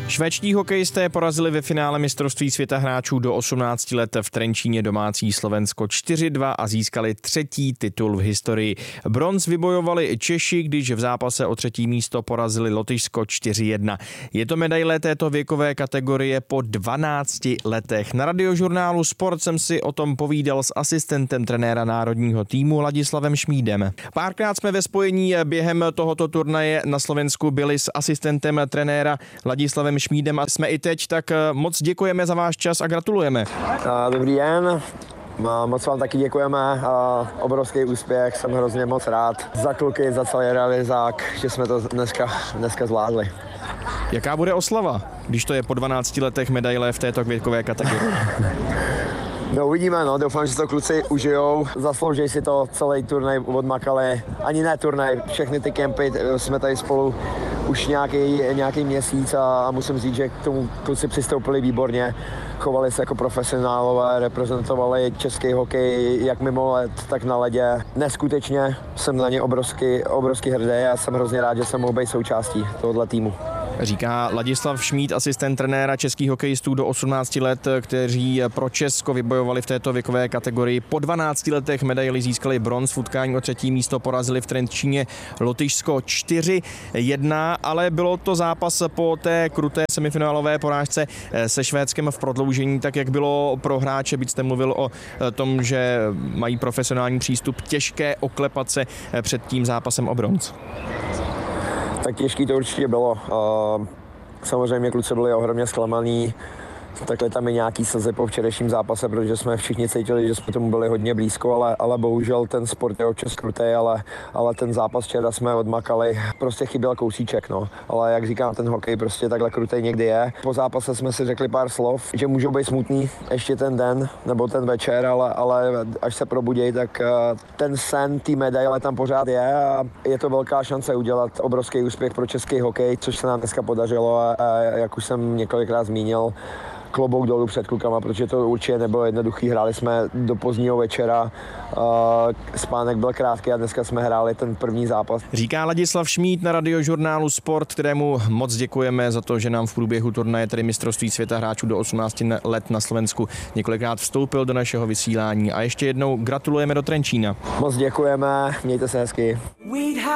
Švédští hokejisté porazili ve finále mistrovství světa hráčů do 18 let v Trenčíně domácí Slovensko 4-2 a získali třetí titul v historii. Bronz vybojovali Češi, když v zápase o třetí místo porazili Lotyšsko 4-1. Je to medaile této věkové kategorie po 12 letech. Na Radiožurnálu Sport jsem si o tom povídal s asistentem trenéra národního týmu Ladislavem Šmídem. Párkrát jsme ve spojení během tohoto turnaje na Slovensku byli s asistentem trenéra Ladislavem Šmídem a jsme i teď, tak moc děkujeme za váš čas a gratulujeme. Dobrý den. Moc vám taky děkujeme. Obrovský úspěch, jsem hrozně moc rád za kluky, za celý realizák, že jsme to dneska zvládli. Jaká bude oslava, když to je po 12 letech medaile v této věkové kategorii? No uvidíme, doufám, že to kluci užijou, zaslouží si to, celý turnaj odmakali, ani ne turnaj, všechny ty kempy, jsme tady spolu už nějaký měsíc a musím říct, že k tomu kluci přistoupili výborně, chovali se jako profesionálové, reprezentovali český hokej jak mimo led, tak na ledě. Neskutečně jsem na ně obrovský hrdý a jsem hrozně rád, že jsem mohl být součástí tohoto týmu. Říká Ladislav Šmíd, asistent trenéra českých hokejistů do 18 let, kteří pro Česko vybojovali v této věkové kategorii. Po 12 letech medaili získali bronz, v utkání o třetí místo porazili v Trenčíně Lotyšsko 4-1, ale bylo to zápas po té kruté semifinálové porážce se Švédskem v prodloužení. Tak jak bylo pro hráče, byť jste mluvil o tom, že mají profesionální přístup, těžké oklepat se před tím zápasem o bronz? Tak těžký to určitě bylo. Samozřejmě kluci byli ohromně zklamaný. Takhle tam je nějaký slzy po včerejším zápase, protože jsme všichni cítili, že jsme tomu byli hodně blízko, ale bohužel ten sport je občas krutý, ale ten zápas včera jsme odmakali. Prostě chyběl kousíček, Ale jak říkám, ten hokej prostě takhle krutý někdy je. Po zápase jsme si řekli pár slov, že můžou být smutný ještě ten den nebo ten večer, ale až se probudí, tak ten sen té medaile tam pořád je a je to velká šance udělat obrovský úspěch pro český hokej, což se nám dneska podařilo a jak už jsem několikrát zmínil, klobouk dolů před klukama, protože to určitě nebylo jednoduchý. Hráli jsme do pozdního večera, spánek byl krátký a dneska jsme hráli ten první zápas. Říká Ladislav Šmíd na Radiožurnálu Sport, kterému moc děkujeme za to, že nám v průběhu turnaje, tedy mistrovství světa hráčů do 18 let na Slovensku, několikrát vstoupil do našeho vysílání a ještě jednou gratulujeme do Trenčína. Moc děkujeme, mějte se hezky.